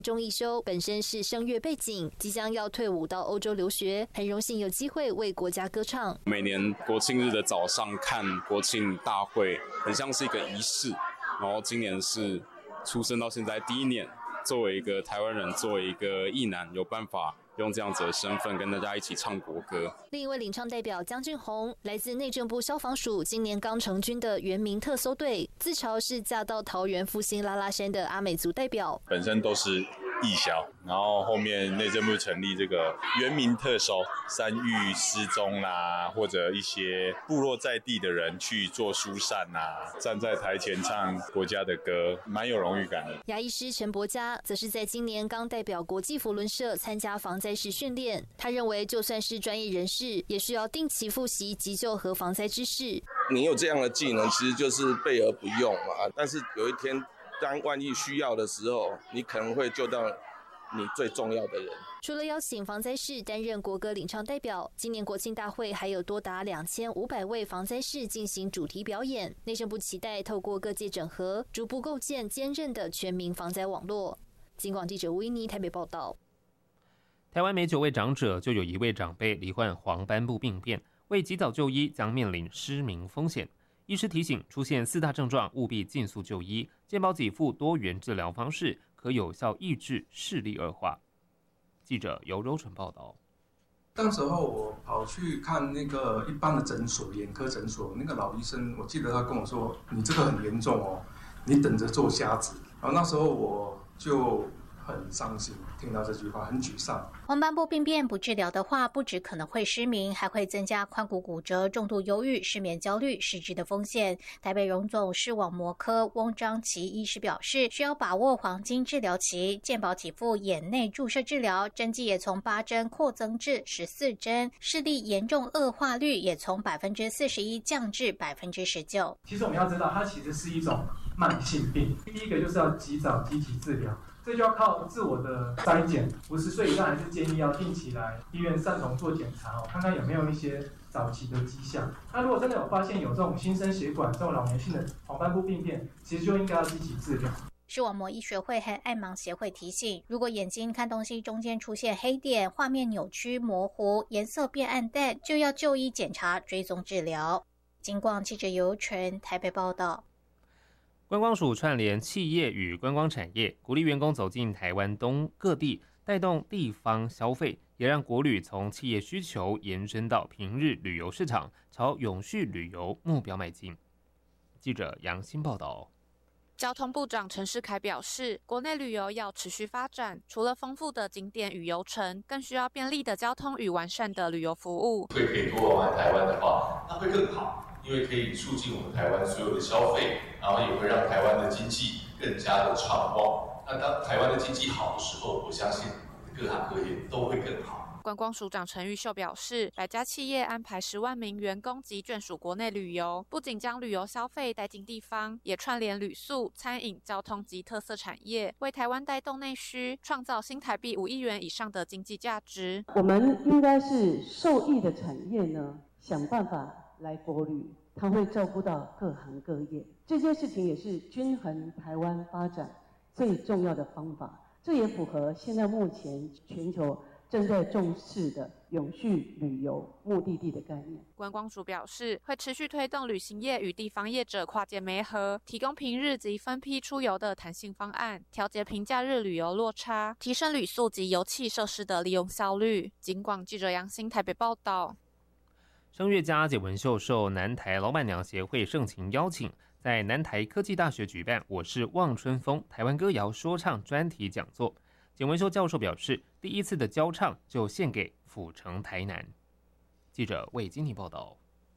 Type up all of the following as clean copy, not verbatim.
钟义修本身是声乐背景，即将要退伍到欧洲留学，很荣幸有机会为国家歌唱。 每年国庆日的早上看国庆大会，很像是一个仪式。然后今年是出生到现在第一年，作为一个台湾人，作为一个役男，有办法用这样子的身份跟大家一起唱国歌。 另一位领唱代表江俊宏，来自内政部消防署，今年刚成军的原民特搜队，自嘲是嫁到桃园复兴拉拉山的阿美族代表， 本身都是义消，然后后面内政部成立这个原民特搜，山域失踪啦，或者一些部落在地的人去做疏散啦，站在台前唱国家的歌，蛮有荣誉感的。 牙医师陈伯嘉则是在今年刚代表国际扶轮社参加防灾式训练，他认为就算是专业人士，也需要定期复习急救和防灾知识。 你有这样的技能，其实就是备而不用嘛。但是有一天，当万一需要的时候，你可能会救到你最重要的人。 除了邀请防灾士担任国歌领唱代表，今年国庆大会还有多达2500位防灾士进行主题表演。内政部期待透过各界整合，逐步构建坚韧的全民防灾网络。警广记者吴依妮台北报道。 台湾每9位长者就有1位长辈罹患黄斑部病变，为及早就医将面临失明风险。医师提醒，出现4大症状务必尽速就医，健保给付多元治疗方式可有效抑制视力恶化。记者尤柔纯报道。 当时候我跑去看那个一般的诊所，眼科诊所，那个老医生，我记得他跟我说：“你这个很严重哦，你等着做瞎子。”然后那时候我就很伤心，听到这句话很沮丧。 黄斑部病变不治疗的话，不只可能会失明，还会增加髋骨骨折、重度忧郁、失眠焦虑、失智的风险。台北荣总视网膜科翁章琪医师表示，需要把握黄金治疗期，健保给付眼内注射治疗，针剂也从8针扩增至14针，视力严重恶化率也从41%降至19%。 其实我们要知道，它其实是一种慢性病。第一个就是要及早积极治疗。这就要靠自我的筛检，50岁以上还是建议要定期来医院散瞳做检查看看有没有一些早期的迹象。那如果真的有发现有这种新生血管、这种老年性的黄斑部病变，其实就应该要积极治疗。 视网膜医学会和爱盲协会提醒，如果眼睛看东西中间出现黑点、画面扭曲、模糊、颜色变暗淡，就要就医检查、追踪治疗。警广记者尤纯台北报道。 观光署串联企业与观光产业，鼓励员工走进台湾东各地，带动地方消费，也让国旅从企业需求延伸到平日旅游市场，朝永续旅游目标迈进。记者杨欣报道。 交通部长陈世凯表示，国内旅游要持续发展，除了丰富的景点与游程，更需要便利的交通与完善的旅游服务。 可以多玩台湾的话，那会更好。因为可以促进我们台湾所有的消费，然后也会让台湾的经济更加的畅旺。那当台湾的经济好的时候，我相信各行各业都会更好。 观光署长陈玉秀表示，100家企业安排10万名员工及眷属国内旅游，不仅将旅游消费带进地方，也串联旅宿、餐饮、交通及特色产业，为台湾带动内需，创造新台币5亿元以上的经济价值。 我们应该是受益的产业呢，想办法来国旅，它会照顾到各行各业，这件事情也是均衡台湾发展最重要的方法。这也符合现在目前全球正在重视的永续旅游目的地的概念。 观光署表示，会持续推动旅行业与地方业者跨界媒合，提供平日及分批出游的弹性方案，调节平假日旅游落差，提升旅宿及游憩设施的利用效率。警广记者杨欣台北报道。 声乐家简文秀受南台老板娘协会盛情邀请，在南台科技大学举办我是望春风台湾歌谣说唱专题讲座。简文秀教授表示，第一次的教唱就献给府城台南。记者魏金婷报道。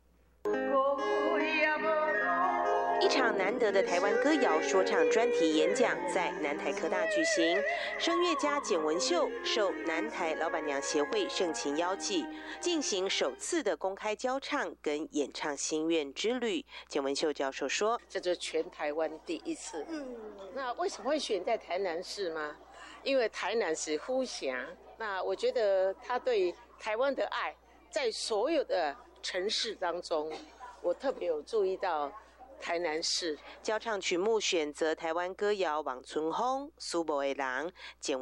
一场难得的台湾歌谣说唱专题演讲在南台科大举行，声乐家简文秀受南台老板娘协会盛情邀请，进行首次的公开教唱跟演唱心愿之旅。简文秀教授说：“ 这就是全台湾第一次。那为什么会选在台南市吗？因为台南是呼峡，那我觉得他对台湾的爱，在所有的城市当中，我特别有注意到。”台南市教唱曲目选择台湾歌谣《望春风》、苏博的人。